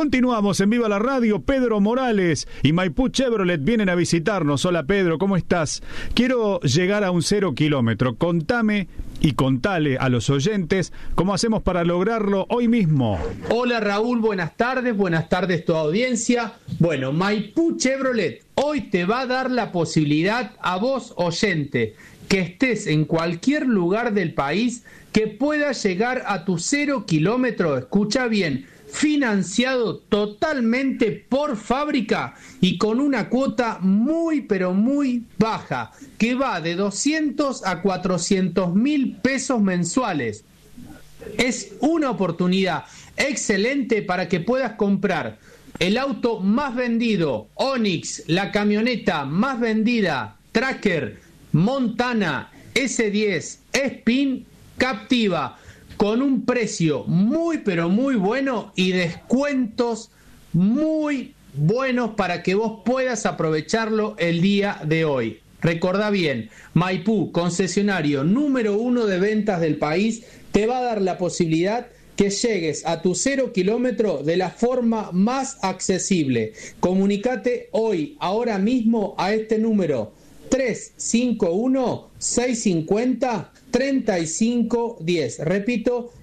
Continuamos en Viva la Radio. Pedro Morales y Maipú Chevrolet vienen a visitarnos. Hola Pedro, ¿cómo estás? Quiero llegar a un 0 kilómetro. Contame y contale a los oyentes cómo hacemos para lograrlo hoy mismo. Hola Raúl, buenas tardes tu audiencia. Bueno, Maipú Chevrolet hoy te va a dar la posibilidad a vos, oyente, que estés en cualquier lugar del país, que puedas llegar a tu 0 kilómetro, escucha bien, financiado totalmente por fábrica y con una cuota muy pero muy baja, que va de 200 a 400 mil pesos mensuales. Es una oportunidad excelente para que puedas comprar el auto más vendido, Onix, la camioneta más vendida, Tracker, Montana, S10, Spin, Captiva, con un precio muy pero muy bueno y descuentos muy buenos para que vos puedas aprovecharlo el día de hoy. Recordá bien, Maipú, concesionario número 1 de ventas del país, te va a dar la posibilidad que llegues a tu 0 kilómetro de la forma más accesible. Comunicate hoy, ahora mismo, a este número 351-650-3510. Repito,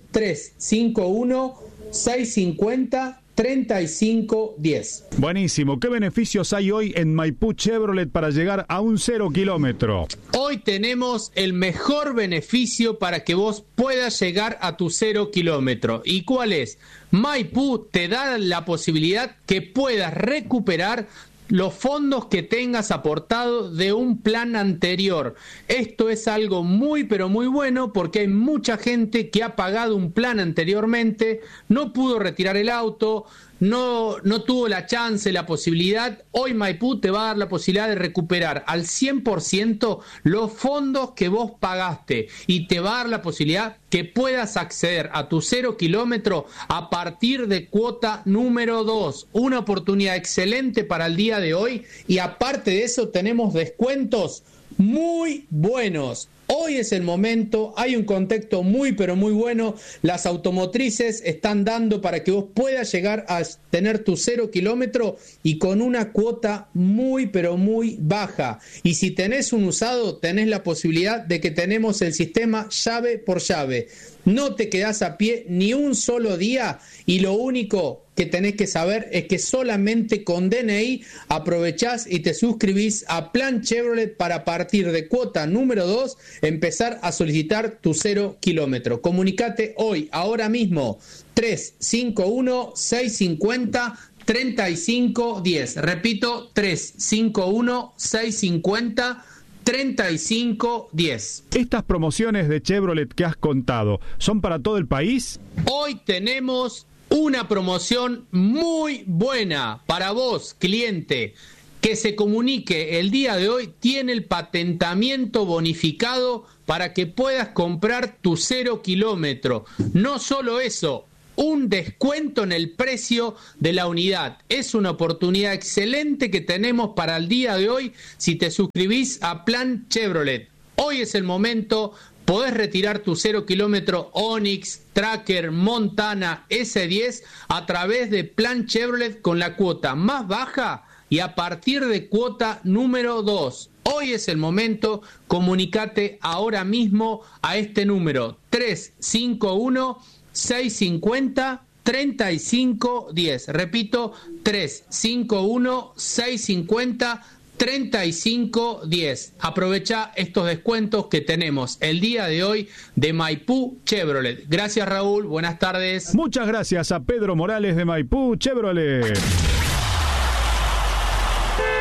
351-650-3510. Buenísimo. ¿Qué beneficios hay hoy en Maipú Chevrolet para llegar a un 0 kilómetro? Hoy tenemos el mejor beneficio para que vos puedas llegar a tu 0 kilómetro. ¿Y cuál es? Maipú te da la posibilidad que puedas recuperar los fondos que tengas aportado de un plan anterior. Esto es algo muy pero muy bueno porque hay mucha gente que ha pagado un plan anteriormente, no pudo retirar el auto, no tuvo la chance, la posibilidad. Hoy Maipú te va a dar la posibilidad de recuperar al 100% los fondos que vos pagaste y te va a dar la posibilidad que puedas acceder a tu 0 kilómetro a partir de cuota número 2. Una oportunidad excelente para el día de hoy y aparte de eso tenemos descuentos muy buenos. Hoy es el momento, hay un contexto muy pero muy bueno, las automotrices están dando para que vos puedas llegar a tener tu 0 kilómetro y con una cuota muy pero muy baja. Y si tenés un usado, tenés la posibilidad de que tenemos el sistema llave por llave. No te quedás a pie ni un solo día y lo único que tenés que saber es que solamente con DNI aprovechás y te suscribís a Plan Chevrolet para a partir de cuota número 2 empezar a solicitar tu 0 kilómetro. Comunicate hoy, ahora mismo, 351-650-3510. Repito, 351-650-3510. ¿Estas promociones de Chevrolet que has contado son para todo el país? Hoy tenemos una promoción muy buena para vos, cliente, que se comunique el día de hoy. Tiene el patentamiento bonificado para que puedas comprar tu 0 kilómetro. No solo eso, un descuento en el precio de la unidad. Es una oportunidad excelente que tenemos para el día de hoy si te suscribís a Plan Chevrolet. Hoy es el momento. Podés retirar tu 0 kilómetro Onix, Tracker, Montana, S10 a través de Plan Chevrolet con la cuota más baja y a partir de cuota número 2. Hoy es el momento, comunicate ahora mismo a este número 351-650-3510. Repito, 351-650-3510. 3510. Aprovecha estos descuentos que tenemos el día de hoy de Maipú Chevrolet. Gracias Raúl, buenas tardes. Muchas gracias a Pedro Morales de Maipú Chevrolet.